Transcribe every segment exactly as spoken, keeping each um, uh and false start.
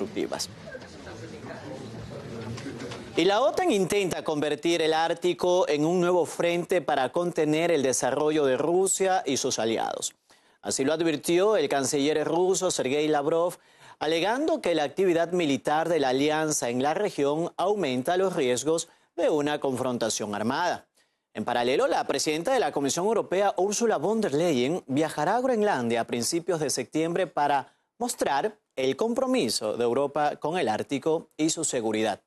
destructivas. Y la OTAN intenta convertir el Ártico en un nuevo frente para contener el desarrollo de Rusia y sus aliados. Así lo advirtió el canciller ruso Sergei Lavrov, alegando que la actividad militar de la alianza en la región aumenta los riesgos de una confrontación armada. En paralelo, la presidenta de la Comisión Europea, Ursula von der Leyen, viajará a Groenlandia a principios de septiembre para mostrar el compromiso de Europa con el Ártico y su seguridad.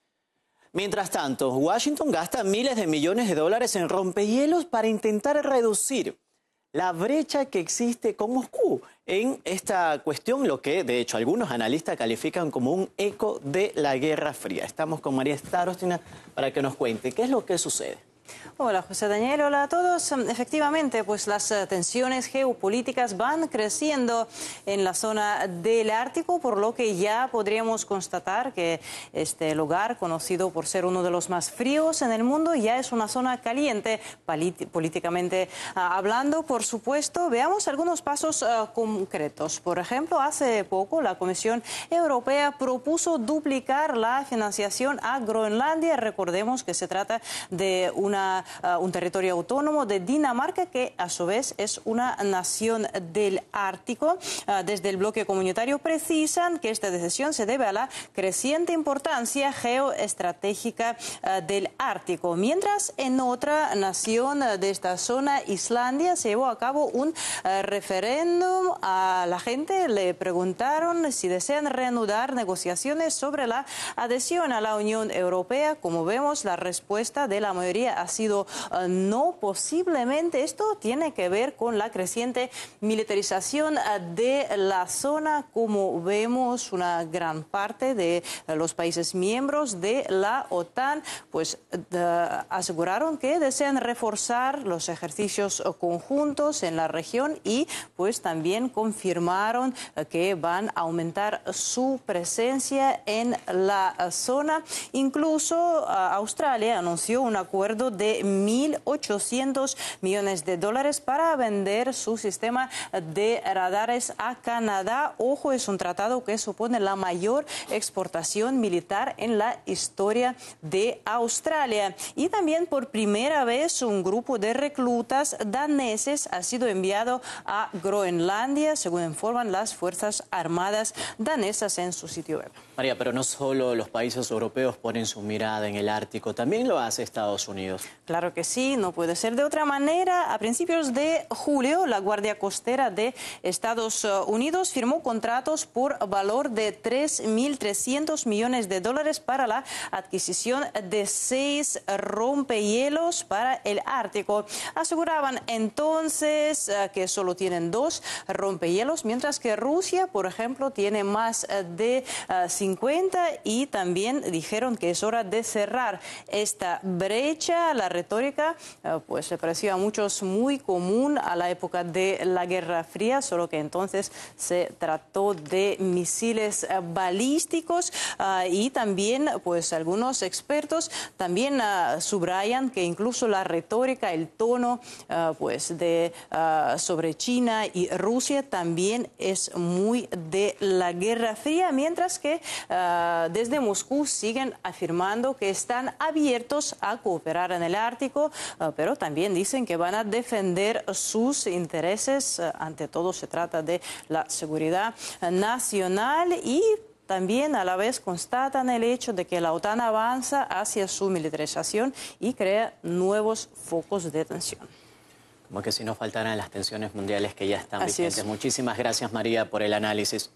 Mientras tanto, Washington gasta miles de millones de dólares en rompehielos para intentar reducir la brecha que existe con Moscú en esta cuestión, lo que de hecho algunos analistas califican como un eco de la Guerra Fría. Estamos con María Starostina para que nos cuente qué es lo que sucede. Hola José Daniel, hola a todos. Efectivamente, pues las tensiones geopolíticas van creciendo en la zona del Ártico, por lo que ya podríamos constatar que este lugar, conocido por ser uno de los más fríos en el mundo, ya es una zona caliente políticamente uh, hablando. Por supuesto, veamos algunos pasos uh, concretos. Por ejemplo, hace poco la Comisión Europea propuso duplicar la financiación a Groenlandia. Recordemos que se trata de una Una, uh, un territorio autónomo de Dinamarca que a su vez es una nación del Ártico. Uh, desde el bloque comunitario precisan que esta decisión se debe a la creciente importancia geoestratégica uh, del Ártico. Mientras en otra nación de esta zona, Islandia, se llevó a cabo un uh, referéndum. A la gente le preguntaron si desean reanudar negociaciones sobre la adhesión a la Unión Europea. Como vemos, la respuesta de la mayoría ha sido uh, no. Posiblemente esto tiene que ver con la creciente militarización uh, de la zona. Como vemos, una gran parte de uh, los países miembros de la OTAN pues uh, aseguraron que desean reforzar los ejercicios uh, conjuntos en la región y pues también confirmaron uh, que van a aumentar su presencia en la uh, zona. Incluso uh, Australia anunció un acuerdo de mil ochocientos millones de dólares para vender su sistema de radares a Canadá. Ojo, es un tratado que supone la mayor exportación militar en la historia de Australia. Y también por primera vez un grupo de reclutas daneses ha sido enviado a Groenlandia, según informan las Fuerzas Armadas danesas en su sitio web. María, pero no solo los países europeos ponen su mirada en el Ártico, también lo hace Estados Unidos. Claro que sí, no puede ser de otra manera. A principios de julio, la Guardia Costera de Estados Unidos firmó contratos por valor de tres mil trescientos millones de dólares para la adquisición de seis rompehielos para el Ártico. Aseguraban entonces uh, que solo tienen dos rompehielos, mientras que Rusia, por ejemplo, tiene más uh, de uh, cincuenta, y también dijeron que es hora de cerrar esta brecha. La retórica uh, pues se pareció a muchos muy común a la época de la Guerra Fría, solo que entonces se trató de misiles uh, balísticos uh, y también pues algunos expertos también uh, subrayan que incluso la retórica, el tono uh, pues de uh, sobre China y Rusia también es muy de la Guerra Fría, mientras que uh, desde Moscú siguen afirmando que están abiertos a cooperar en el Ártico, uh, pero también dicen que van a defender sus intereses. Uh, ante todo se trata de la seguridad uh, nacional, y también a la vez constatan el hecho de que la OTAN avanza hacia su militarización y crea nuevos focos de tensión. Como que si no faltaran las tensiones mundiales que ya están Así vigentes. es. Muchísimas gracias, María, por el análisis.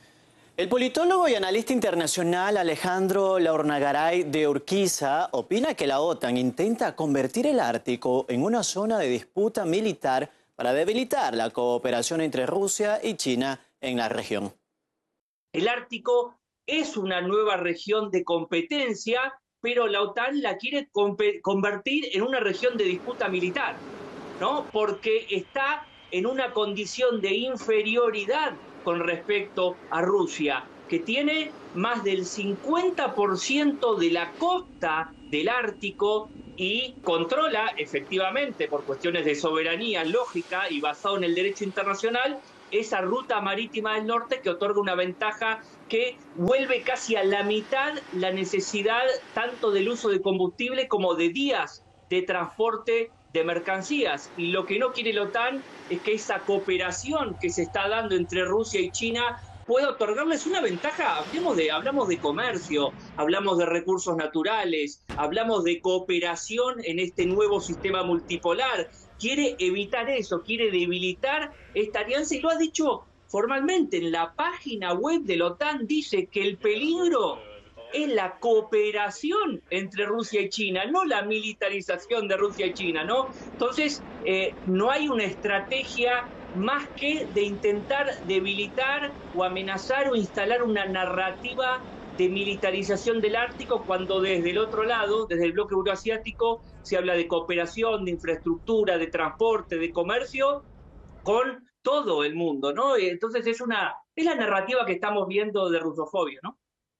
El politólogo y analista internacional Alejandro Laurnagaray de Urquiza opina que la OTAN intenta convertir el Ártico en una zona de disputa militar para debilitar la cooperación entre Rusia y China en la región. El Ártico es una nueva región de competencia, pero la OTAN la quiere convertir en una región de disputa militar, ¿no? Porque está en una condición de inferioridad con respecto a Rusia, que tiene más del cincuenta por ciento de la costa del Ártico y controla efectivamente, por cuestiones de soberanía lógica y basado en el derecho internacional, esa ruta marítima del norte que otorga una ventaja que vuelve casi a la mitad la necesidad tanto del uso de combustible como de días de transporte de mercancías. Y lo que no quiere la OTAN es que esa cooperación que se está dando entre Rusia y China pueda otorgarles una ventaja. Hablamos de, hablamos de comercio, hablamos de recursos naturales, hablamos de cooperación en este nuevo sistema multipolar. Quiere evitar eso, quiere debilitar esta alianza y lo ha dicho formalmente en la página web de la OTAN. Dice que el peligro es la cooperación entre Rusia y China, no la militarización de Rusia y China, ¿no? Entonces, eh, no hay una estrategia más que de intentar debilitar o amenazar o instalar una narrativa de militarización del Ártico, cuando desde el otro lado, desde el bloque euroasiático, se habla de cooperación, de infraestructura, de transporte, de comercio con todo el mundo, ¿no? Entonces es una es la narrativa que estamos viendo de rusofobia, ¿no?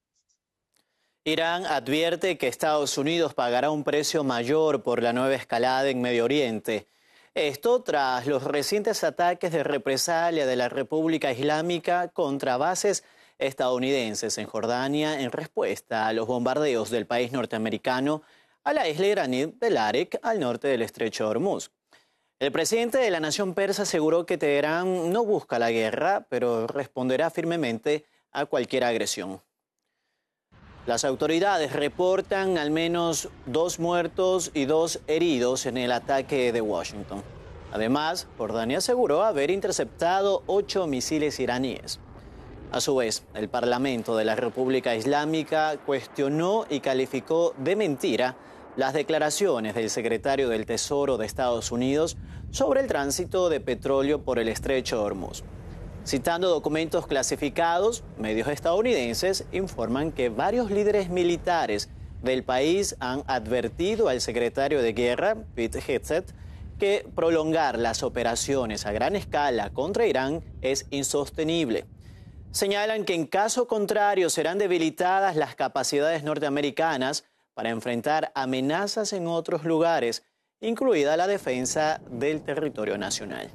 Irán advierte que Estados Unidos pagará un precio mayor por la nueva escalada en Medio Oriente. Esto tras los recientes ataques de represalia de la República Islámica contra bases estadounidenses en Jordania en respuesta a los bombardeos del país norteamericano a la isla iraní de Arak al norte del estrecho de Hormuz. El presidente de la nación persa aseguró que Teherán no busca la guerra, pero responderá firmemente a cualquier agresión. Las autoridades reportan al menos dos muertos y dos heridos en el ataque de Washington. Además, Jordania aseguró haber interceptado ocho misiles iraníes. A su vez, el Parlamento de la República Islámica cuestionó y calificó de mentira las declaraciones del secretario del Tesoro de Estados Unidos sobre el tránsito de petróleo por el estrecho de Hormuz. Citando documentos clasificados, medios estadounidenses informan que varios líderes militares del país han advertido al secretario de Guerra, Pete Hegseth, que prolongar las operaciones a gran escala contra Irán es insostenible. Señalan que en caso contrario serán debilitadas las capacidades norteamericanas para enfrentar amenazas en otros lugares, incluida la defensa del territorio nacional.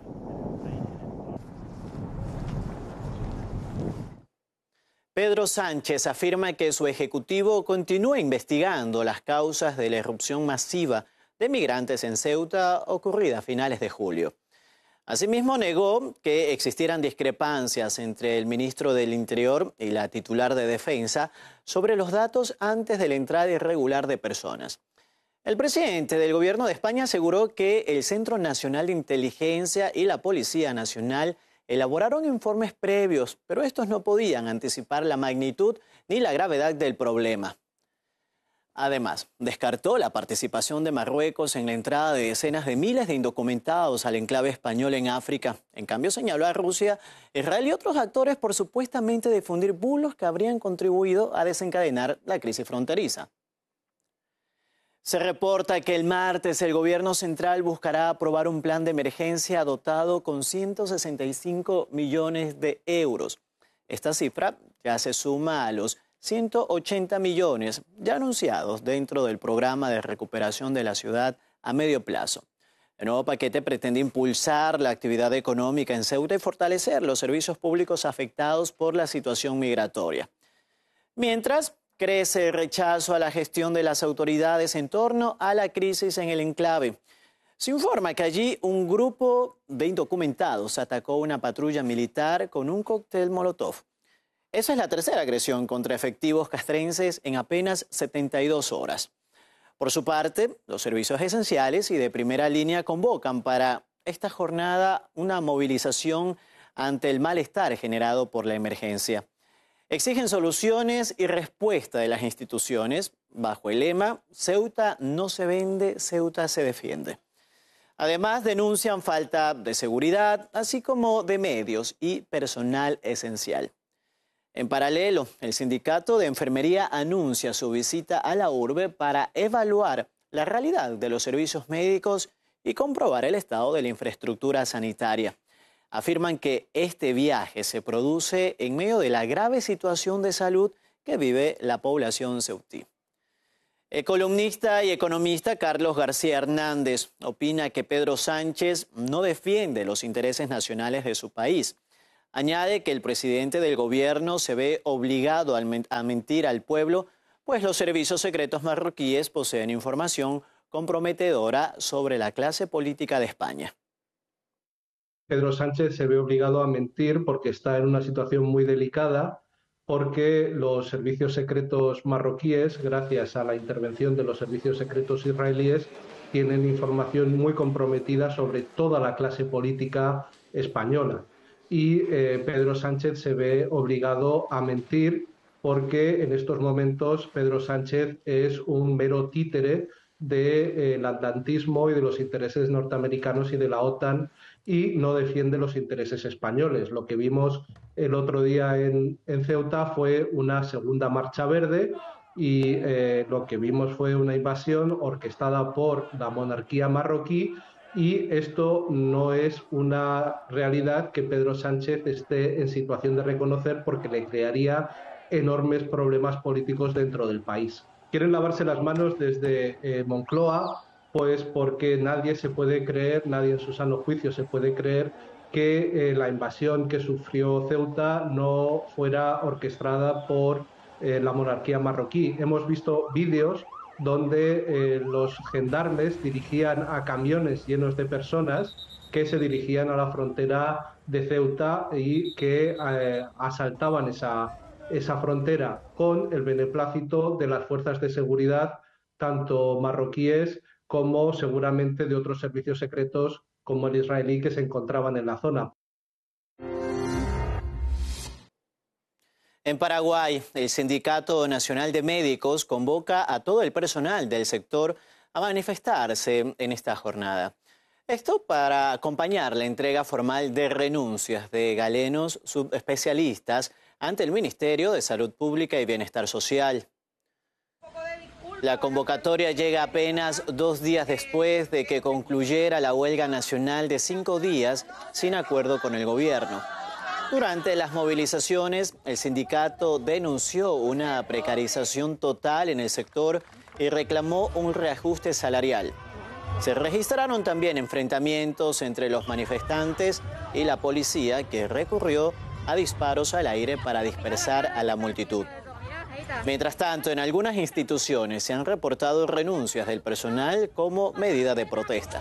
Pedro Sánchez afirma que su ejecutivo continúa investigando las causas de la irrupción masiva de migrantes en Ceuta ocurrida a finales de julio. Asimismo, negó que existieran discrepancias entre el ministro del Interior y la titular de Defensa sobre los datos antes de la entrada irregular de personas. El presidente del Gobierno de España aseguró que el Centro Nacional de Inteligencia y la Policía Nacional elaboraron informes previos, pero estos no podían anticipar la magnitud ni la gravedad del problema. Además, descartó la participación de Marruecos en la entrada de decenas de miles de indocumentados al enclave español en África. En cambio, señaló a Rusia, Israel y otros actores por supuestamente difundir bulos que habrían contribuido a desencadenar la crisis fronteriza. Se reporta que el martes el gobierno central buscará aprobar un plan de emergencia dotado con ciento sesenta y cinco millones de euros. Esta cifra ya se suma a los ciento ochenta millones ya anunciados dentro del programa de recuperación de la ciudad a medio plazo. El nuevo paquete pretende impulsar la actividad económica en Ceuta y fortalecer los servicios públicos afectados por la situación migratoria. Mientras, crece el rechazo a la gestión de las autoridades en torno a la crisis en el enclave. Se informa que allí un grupo de indocumentados atacó una patrulla militar con un cóctel molotov. Esa es la tercera agresión contra efectivos castrenses en apenas setenta y dos horas. Por su parte, los servicios esenciales y de primera línea convocan para esta jornada una movilización ante el malestar generado por la emergencia. Exigen soluciones y respuesta de las instituciones bajo el lema Ceuta no se vende, Ceuta se defiende. Además, denuncian falta de seguridad, así como de medios y personal esencial. En paralelo, el sindicato de enfermería anuncia su visita a la urbe para evaluar la realidad de los servicios médicos y comprobar el estado de la infraestructura sanitaria. Afirman que este viaje se produce en medio de la grave situación de salud que vive la población ceutí. El columnista y economista Carlos García Hernández opina que Pedro Sánchez no defiende los intereses nacionales de su país. Añade que el presidente del gobierno se ve obligado a mentir al pueblo, pues los servicios secretos marroquíes poseen información comprometedora sobre la clase política de España. Pedro Sánchez se ve obligado a mentir porque está en una situación muy delicada, porque los servicios secretos marroquíes, gracias a la intervención de los servicios secretos israelíes, tienen información muy comprometida sobre toda la clase política española. Y eh, Pedro Sánchez se ve obligado a mentir porque en estos momentos Pedro Sánchez es un mero títere del eh, atlantismo y de los intereses norteamericanos y de la OTAN, y no defiende los intereses españoles. Lo que vimos el otro día en, en Ceuta fue una segunda marcha verde, y eh, lo que vimos fue una invasión orquestada por la monarquía marroquí, y esto no es una realidad que Pedro Sánchez esté en situación de reconocer, porque le crearía enormes problemas políticos dentro del país. Quieren lavarse las manos desde eh, Moncloa, pues porque nadie se puede creer, nadie en su sano juicio se puede creer que eh, la invasión que sufrió Ceuta no fuera orquestada por eh, la monarquía marroquí. Hemos visto vídeos donde eh, los gendarmes dirigían a camiones llenos de personas que se dirigían a la frontera de Ceuta y que eh, asaltaban esa, esa frontera con el beneplácito de las fuerzas de seguridad, tanto marroquíes como seguramente de otros servicios secretos como el israelí, que se encontraban en la zona. En Paraguay, el Sindicato Nacional de Médicos convoca a todo el personal del sector a manifestarse en esta jornada. Esto para acompañar la entrega formal de renuncias de galenos subespecialistas ante el Ministerio de Salud Pública y Bienestar Social. La convocatoria llega apenas dos días después de que concluyera la huelga nacional de cinco días sin acuerdo con el gobierno. Durante las movilizaciones, el sindicato denunció una precarización total en el sector y reclamó un reajuste salarial. Se registraron también enfrentamientos entre los manifestantes y la policía, que recurrió a disparos al aire para dispersar a la multitud. Mientras tanto, en algunas instituciones se han reportado renuncias del personal como medida de protesta.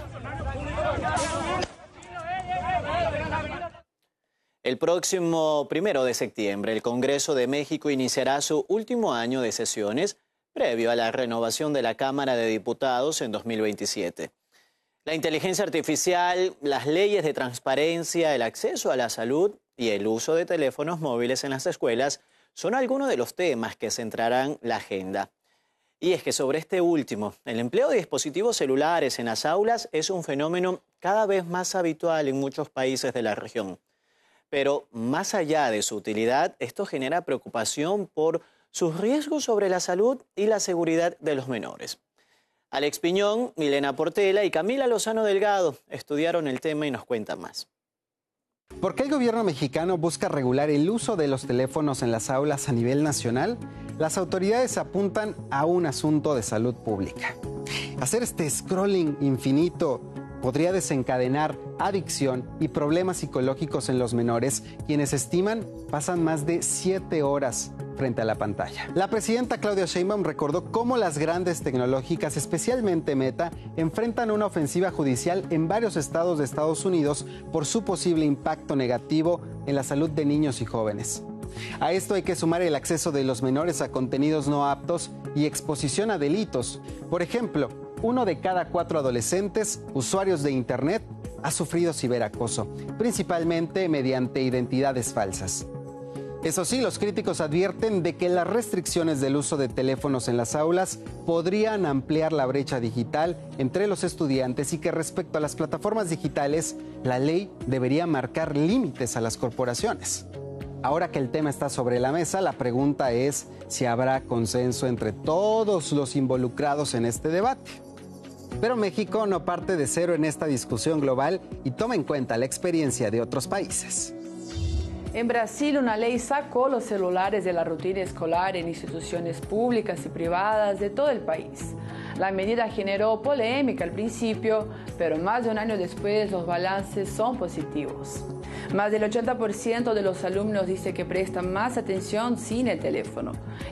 El próximo primero de septiembre, el Congreso de México iniciará su último año de sesiones previo a la renovación de la Cámara de Diputados en dos mil veintisiete. La inteligencia artificial, las leyes de transparencia, el acceso a la salud y el uso de teléfonos móviles en las escuelas son algunos de los temas que centrarán la agenda. Y es que sobre este último, el empleo de dispositivos celulares en las aulas es un fenómeno cada vez más habitual en muchos países de la región. Pero más allá de su utilidad, esto genera preocupación por sus riesgos sobre la salud y la seguridad de los menores. Alex Piñón, Milena Portela y Camila Lozano Delgado estudiaron el tema y nos cuentan más. ¿Por qué el gobierno mexicano busca regular el uso de los teléfonos en las aulas a nivel nacional? Las autoridades apuntan a un asunto de salud pública. Hacer este scrolling infinito podría desencadenar adicción y problemas psicológicos en los menores, quienes estiman pasan más de siete horas frente a la pantalla. La presidenta Claudia Sheinbaum recordó cómo las grandes tecnológicas, especialmente Meta, enfrentan una ofensiva judicial en varios estados de Estados Unidos por su posible impacto negativo en la salud de niños y jóvenes. A esto hay que sumar el acceso de los menores a contenidos no aptos y exposición a delitos. Por ejemplo, uno de cada cuatro adolescentes usuarios de Internet ha sufrido ciberacoso, principalmente mediante identidades falsas. Eso sí, los críticos advierten de que las restricciones del uso de teléfonos en las aulas podrían ampliar la brecha digital entre los estudiantes y que respecto a las plataformas digitales, la ley debería marcar límites a las corporaciones. Ahora que el tema está sobre la mesa, la pregunta es si habrá consenso entre todos los involucrados en este debate. Pero México no parte de cero en esta discusión global y toma en cuenta la experiencia de otros países. En Brasil, una ley sacó los celulares de la rutina escolar en instituciones públicas y privadas de todo el país. La medida generó polémica al principio, pero más de un año después los balances son positivos. Más del ochenta por ciento de los alumnos dice que prestan más atención sin el teléfono.